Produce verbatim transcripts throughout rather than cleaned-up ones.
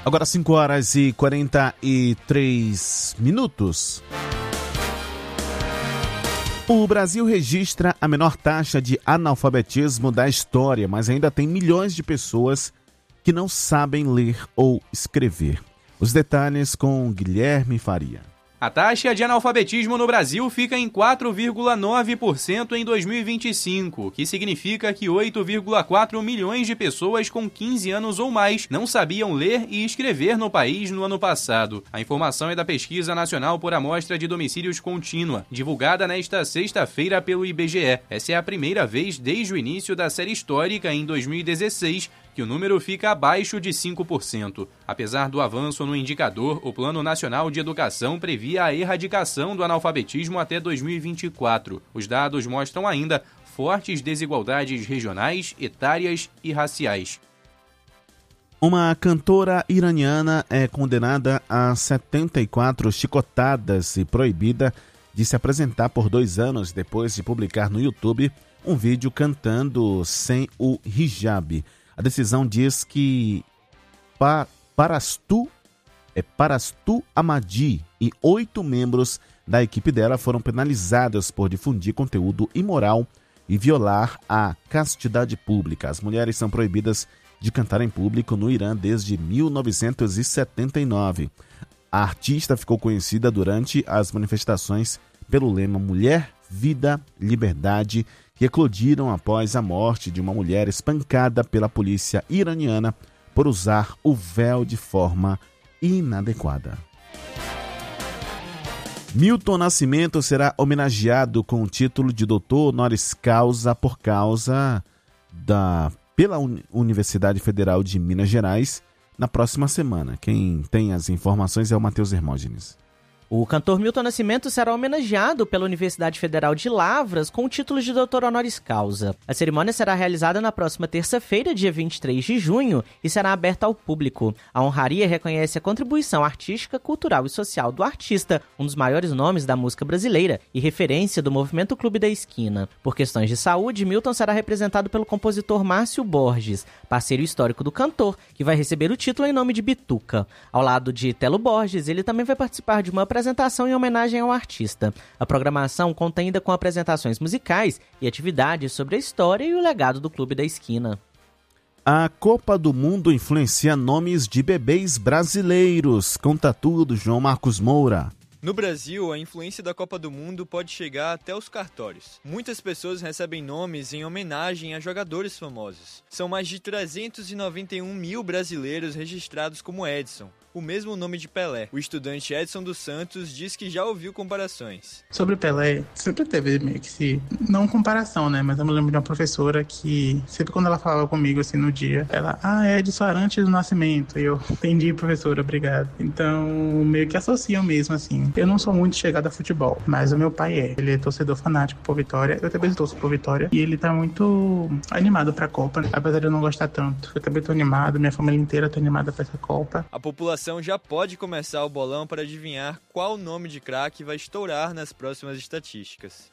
Agora cinco horas e quarenta e três minutos. O Brasil registra a menor taxa de analfabetismo da história, mas ainda tem milhões de pessoas que não sabem ler ou escrever. Os detalhes com Guilherme Faria. A taxa de analfabetismo no Brasil fica em quatro vírgula nove por cento em dois mil e vinte e cinco, o que significa que oito vírgula quatro milhões de pessoas com quinze anos ou mais não sabiam ler e escrever no país no ano passado. A informação é da Pesquisa Nacional por Amostra de Domicílios Contínua, divulgada nesta sexta-feira pelo I B G E. Essa é a primeira vez desde o início da série histórica, em dois mil e dezesseis, que o número fica abaixo de cinco por cento. Apesar do avanço no indicador, o Plano Nacional de Educação previa a erradicação do analfabetismo até dois mil e vinte e quatro. Os dados mostram ainda fortes desigualdades regionais, etárias e raciais. Uma cantora iraniana é condenada a setenta e quatro chicotadas e proibida de se apresentar por dois anos depois de publicar no YouTube um vídeo cantando sem o hijab. A decisão diz que pa, Parastu, é Parastu Ahmadi e oito membros da equipe dela foram penalizados por difundir conteúdo imoral e violar a castidade pública. As mulheres são proibidas de cantar em público no Irã desde mil novecentos e setenta e nove. A artista ficou conhecida durante as manifestações pelo lema Mulher, Vida, Liberdade, que eclodiram após a morte de uma mulher espancada pela polícia iraniana por usar o véu de forma inadequada. Milton Nascimento será homenageado com o título de doutor honoris causa por causa da, pela Universidade Federal de Minas Gerais na próxima semana. Quem tem as informações é o Matheus Hermógenes. O cantor Milton Nascimento será homenageado pela Universidade Federal de Lavras com o título de doutor honoris causa. A cerimônia será realizada na próxima terça-feira, dia vinte e três de junho, e será aberta ao público. A honraria reconhece a contribuição artística, cultural e social do artista, um dos maiores nomes da música brasileira e referência do movimento Clube da Esquina. Por questões de saúde, Milton será representado pelo compositor Márcio Borges, parceiro histórico do cantor, que vai receber o título em nome de Bituca. Ao lado de Telo Borges, ele também vai participar de uma apresentação em homenagem ao artista. A programação conta ainda com apresentações musicais e atividades sobre a história e o legado do Clube da Esquina. A Copa do Mundo influencia nomes de bebês brasileiros. Conta tudo, João Marcos Moura. No Brasil, a influência da Copa do Mundo pode chegar até os cartórios. Muitas pessoas recebem nomes em homenagem a jogadores famosos. São mais de trezentos e noventa e um mil brasileiros registrados como Edson, o mesmo nome de Pelé. O estudante Edson dos Santos diz que já ouviu comparações. Sobre Pelé, sempre teve meio que se... não comparação, né? Mas eu me lembro de uma professora que, sempre quando ela falava comigo, assim, no dia, ela, ah, é Edson Arantes do Nascimento. E eu, entendi, professora, obrigado. Então, meio que associam mesmo, assim. Eu não sou muito chegado a futebol, mas o meu pai é. Ele é torcedor fanático por Vitória. Eu também torço por Vitória. E ele tá muito animado pra Copa, né? Apesar de eu não gostar tanto. Eu também tô animado, minha família inteira tá animada pra essa Copa. A população já pode começar o bolão para adivinhar qual nome de craque vai estourar nas próximas estatísticas.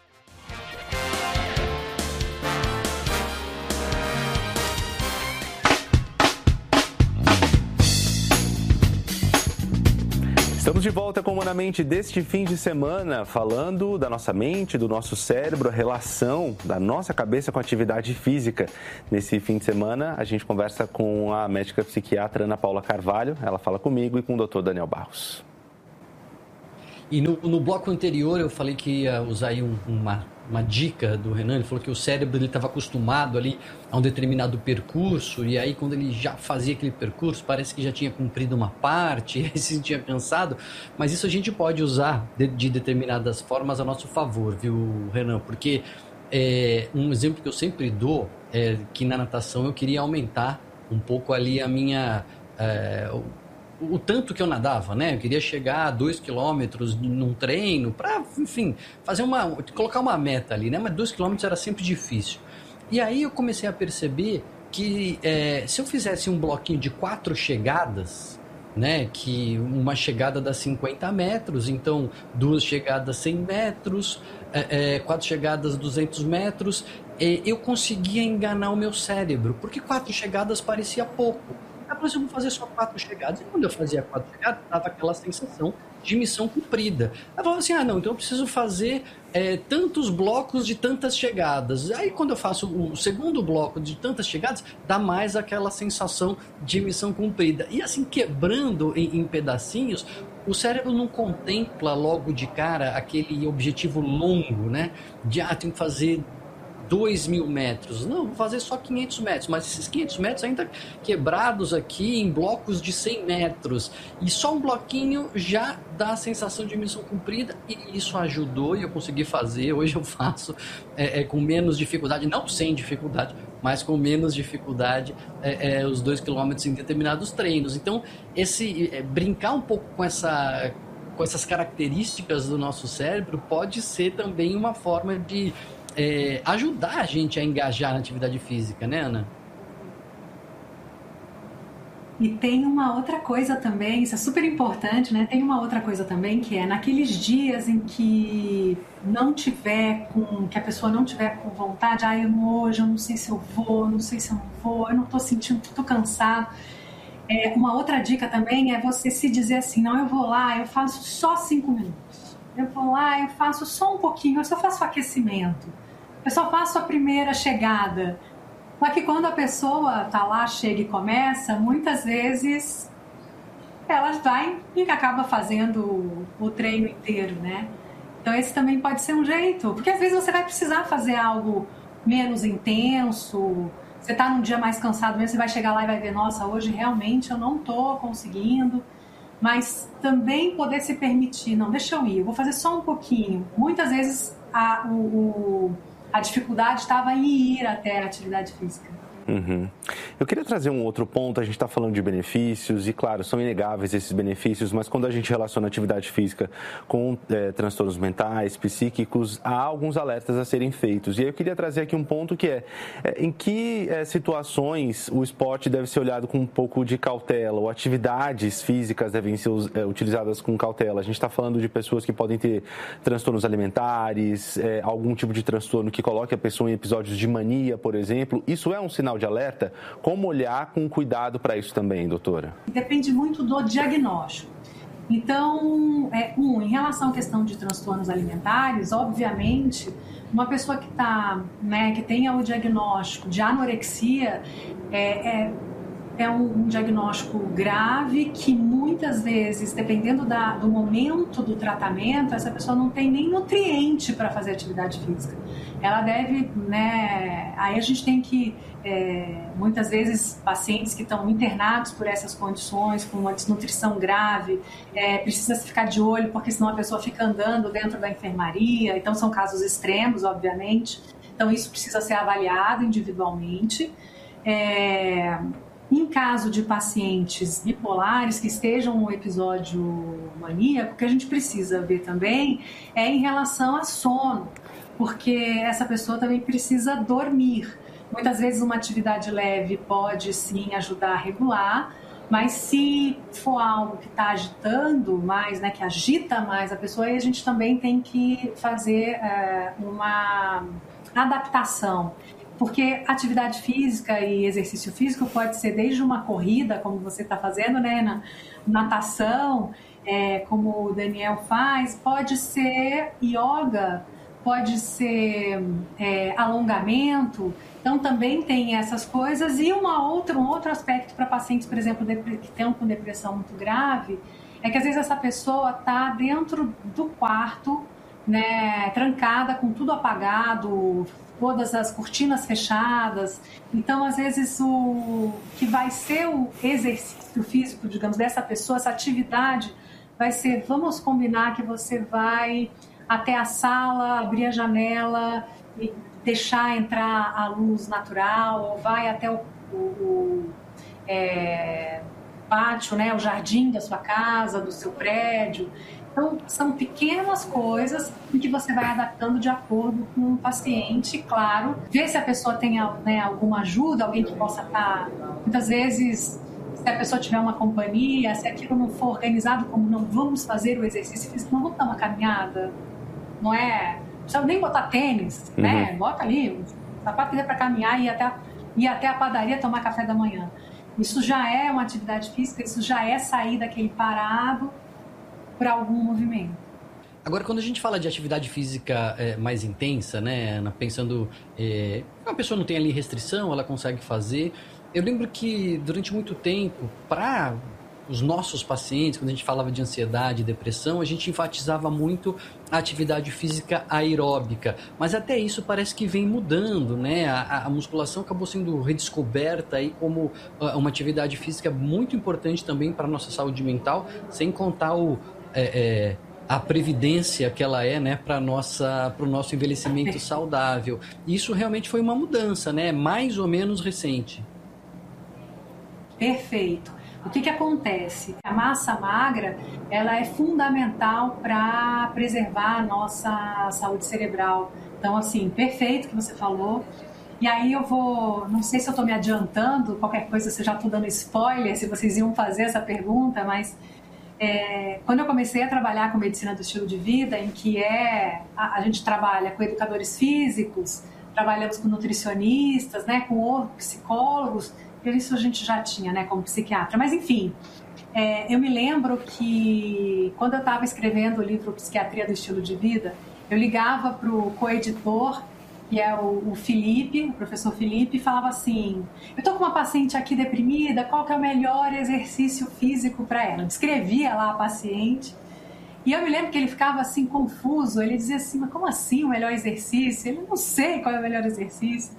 Estamos de volta com o Humanamente deste fim de semana, falando da nossa mente, do nosso cérebro, a relação da nossa cabeça com a atividade física. Nesse fim de semana, a gente conversa com a médica psiquiatra Ana Paula Carvalho, ela fala comigo e com o doutor Daniel Barros. E no, no bloco anterior eu falei que ia usar aí um, uma, uma dica do Renan, ele falou que o cérebro estava acostumado ali a um determinado percurso, e aí quando ele já fazia aquele percurso, parece que já tinha cumprido uma parte, e aí se tinha cansado, mas isso a gente pode usar de, de determinadas formas a nosso favor, viu, Renan? Porque é, um exemplo que eu sempre dou é que na natação eu queria aumentar um pouco ali a minha... É, o tanto que eu nadava, né? Eu queria chegar a dois quilômetros num treino para, enfim, fazer uma, colocar uma meta ali, né? Mas dois quilômetros era sempre difícil. E aí eu comecei a perceber que é, se eu fizesse um bloquinho de quatro chegadas, né? Que uma chegada dá cinquenta metros, então duas chegadas cem metros, é, é, quatro chegadas duzentos metros, é, eu conseguia enganar o meu cérebro, porque quatro chegadas parecia pouco. Ela falou assim, eu vou fazer só quatro chegadas. E quando eu fazia quatro chegadas, tava aquela sensação de missão cumprida. Ela falou assim, ah, não, então eu preciso fazer é, tantos blocos de tantas chegadas. Aí quando eu faço o segundo bloco de tantas chegadas, dá mais aquela sensação de missão cumprida. E assim, quebrando em, em pedacinhos, o cérebro não contempla logo de cara aquele objetivo longo, né? De, ah, tenho que fazer dois mil metros. Não, vou fazer só quinhentos metros, mas esses quinhentos metros ainda quebrados aqui em blocos de cem metros. E só um bloquinho já dá a sensação de missão cumprida, e isso ajudou e eu consegui fazer. Hoje eu faço é, é, com menos dificuldade, não sem dificuldade, mas com menos dificuldade é, é, os dois quilômetros em determinados treinos. Então, esse é, brincar um pouco com essa... com essas características do nosso cérebro pode ser também uma forma de É, ajudar a gente a engajar na atividade física, né, Ana? E tem uma outra coisa também, isso é super importante, né? Tem uma outra coisa também, que é naqueles dias em que não tiver com, que a pessoa não tiver com vontade, ah, eu hoje eu não sei se eu vou, não sei se eu não vou, eu não tô sentindo, tô cansado. É, uma outra dica também é você se dizer assim, não, eu vou lá, eu faço só cinco minutos. Eu vou lá, eu faço só um pouquinho, eu só faço aquecimento. Eu só faço a primeira chegada. Só que quando a pessoa tá lá, chega e começa, muitas vezes ela vai e acaba fazendo o treino inteiro, né? Então esse também pode ser um jeito. Porque às vezes você vai precisar fazer algo menos intenso. Você tá num dia mais cansado mesmo, você vai chegar lá e vai ver, nossa, hoje realmente eu não tô conseguindo. Mas também poder se permitir, não, deixa eu ir, eu vou fazer só um pouquinho. Muitas vezes a, o, o, a dificuldade estava em ir até a atividade física. Uhum. Eu queria trazer um outro ponto. A gente está falando de benefícios e, claro, são inegáveis esses benefícios, mas quando a gente relaciona a atividade física com é, transtornos mentais, psíquicos, há alguns alertas a serem feitos. E aí eu queria trazer aqui um ponto que é, é em que é, situações o esporte deve ser olhado com um pouco de cautela, ou atividades físicas devem ser é, utilizadas com cautela. A gente está falando de pessoas que podem ter transtornos alimentares, é, algum tipo de transtorno que coloque a pessoa em episódios de mania, por exemplo. Isso é um sinal de alerta? Como olhar com cuidado para isso também, doutora? Depende muito do diagnóstico. Então, é, um, em relação à questão de transtornos alimentares, obviamente, uma pessoa que tá, né, que tenha o diagnóstico de anorexia é, é, é um, um diagnóstico grave que muitas vezes, dependendo da, do momento do tratamento, essa pessoa não tem nem nutriente para fazer atividade física. Ela deve, né, aí a gente tem que, é, muitas vezes, pacientes que estão internados por essas condições, com uma desnutrição grave, é, precisa se ficar de olho, porque senão a pessoa fica andando dentro da enfermaria, então são casos extremos, obviamente, então isso precisa ser avaliado individualmente. É, em caso de pacientes bipolares que estejam no episódio maníaco, o que a gente precisa ver também é em relação a sono, porque essa pessoa também precisa dormir. Muitas vezes uma atividade leve pode sim ajudar a regular, mas se for algo que está agitando mais, né, que agita mais a pessoa, aí a gente também tem que fazer é, uma adaptação. Porque atividade física e exercício físico pode ser desde uma corrida, como você está fazendo, né, na natação, é, como o Daniel faz, pode ser yoga, pode ser é, alongamento. Então também tem essas coisas. E uma outra, um outro aspecto para pacientes, por exemplo, que estão com depressão muito grave, é que às vezes essa pessoa está dentro do quarto, né, trancada, com tudo apagado, todas as cortinas fechadas. Então, às vezes, o que vai ser o exercício físico, digamos, dessa pessoa, essa atividade, vai ser, vamos combinar que você vai até a sala, abrir a janela e deixar entrar a luz natural, ou vai até o, o, o é, pátio, né, o jardim da sua casa, do seu prédio. Então, são pequenas coisas em que você vai adaptando de acordo com o paciente, claro. Ver se a pessoa tem, né, alguma ajuda, alguém que possa estar... Muitas vezes, se a pessoa tiver uma companhia, se aquilo não for organizado como não vamos fazer o exercício físico, não vamos dar uma caminhada, não é? Não precisa nem botar tênis, uhum. né? Bota ali, um sapato para caminhar e ir até, ir até a padaria tomar café da manhã. Isso já é uma atividade física, isso já é sair daquele parado para algum movimento. Agora, quando a gente fala de atividade física é, mais intensa, né, Ana, pensando é, uma pessoa não tem ali restrição, ela consegue fazer. Eu lembro que durante muito tempo, para os nossos pacientes, quando a gente falava de ansiedade e depressão, a gente enfatizava muito a atividade física aeróbica. Mas até isso parece que vem mudando, né? A, a musculação acabou sendo redescoberta aí como uma atividade física muito importante também para a nossa saúde mental, sem contar o... É, é, a previdência que ela é, né, para nossa, para o nosso envelhecimento saudável. Isso realmente foi uma mudança, né, mais ou menos recente. Perfeito. O que que acontece? A massa magra, ela é fundamental para preservar a nossa saúde cerebral. Então, assim, perfeito o que você falou. E aí eu vou, não sei se eu estou me adiantando, qualquer coisa, se eu já estou dando spoiler, se vocês iam fazer essa pergunta, mas é, quando eu comecei a trabalhar com medicina do estilo de vida, em que é, a, a gente trabalha com educadores físicos, trabalhamos com nutricionistas, né, com psicólogos, isso a gente já tinha, né, como psiquiatra. Mas, enfim, é, eu me lembro que quando eu estava escrevendo o livro Psiquiatria do Estilo de Vida, eu ligava para o coeditor, que é o, o Felipe, o professor Felipe, e falava assim: eu estou com uma paciente aqui deprimida, qual que é o melhor exercício físico para ela? Eu descrevia lá a paciente, e eu me lembro que ele ficava assim confuso, ele dizia assim: mas como assim o melhor exercício? Ele não sei qual é o melhor exercício.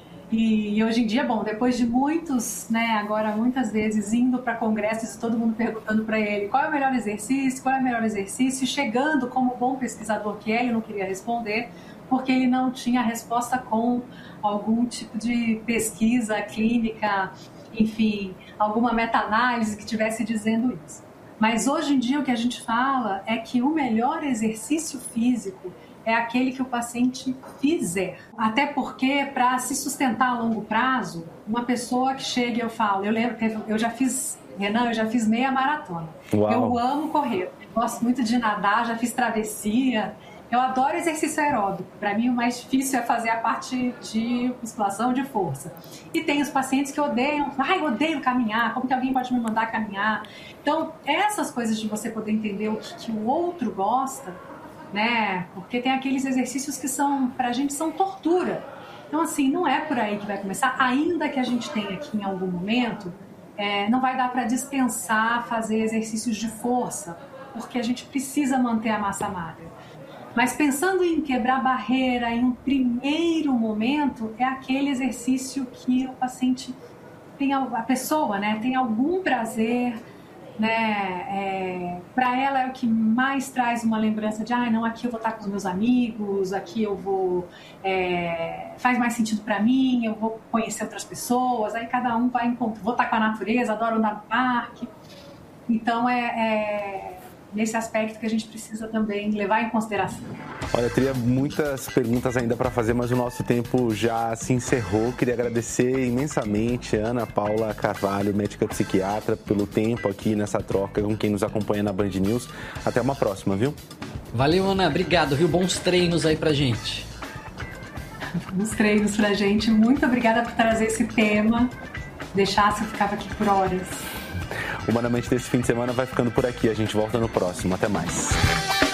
E hoje em dia, bom, depois de muitos, né, agora muitas vezes indo para congressos e todo mundo perguntando para ele qual é o melhor exercício, qual é o melhor exercício, chegando como bom pesquisador que é, ele não queria responder, porque ele não tinha resposta com algum tipo de pesquisa clínica, enfim, alguma meta-análise que estivesse dizendo isso. Mas hoje em dia o que a gente fala é que o melhor exercício físico é aquele que o paciente fizer. Até porque, para se sustentar a longo prazo, uma pessoa que chega, eu falo, eu lembro, eu já fiz, Renan, eu já fiz meia maratona. Uau. Eu amo correr, eu gosto muito de nadar, já fiz travessia, eu adoro exercício aeróbico. Para mim, o mais difícil é fazer a parte de musculação de força. E tem os pacientes que odeiam, ai, eu odeio caminhar, como que alguém pode me mandar caminhar? Então, essas coisas de você poder entender o que, que o outro gosta, né? Porque tem aqueles exercícios que são, pra gente, são tortura. Então, assim, não é por aí que vai começar. Ainda que a gente tenha aqui em algum momento, é, não vai dar para dispensar fazer exercícios de força, porque a gente precisa manter a massa magra. Mas pensando em quebrar barreira em um primeiro momento, é aquele exercício que o paciente tem, a pessoa, né, tem algum prazer, né, é, para ela é o que mais traz uma lembrança de, ah, não, aqui eu vou estar com os meus amigos, aqui eu vou, é, faz mais sentido para mim, eu vou conhecer outras pessoas, aí cada um vai encontrar, vou estar com a natureza, adoro andar no parque. Então é, é nesse aspecto que a gente precisa também levar em consideração. Olha, eu teria muitas perguntas ainda para fazer, mas o nosso tempo já se encerrou. Queria agradecer imensamente a Ana Paula Carvalho, médica psiquiatra, pelo tempo aqui nessa troca com quem nos acompanha na Band News. Até uma próxima, viu? Valeu, Ana. Obrigado, viu? Bons treinos aí pra gente. Bons treinos pra gente. Muito obrigada por trazer esse tema. Deixasse, eu ficava aqui por horas. Humanamente desse fim de semana vai ficando por aqui. A gente volta no próximo. Até mais.